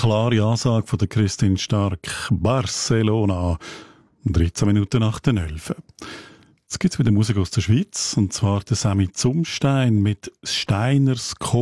Klare Ansage von der Christine Stark. Barcelona. 13 Minuten nach den 11. Jetzt gibt es wieder Musik aus der Schweiz. Und zwar der Sami Zumstein mit Steiners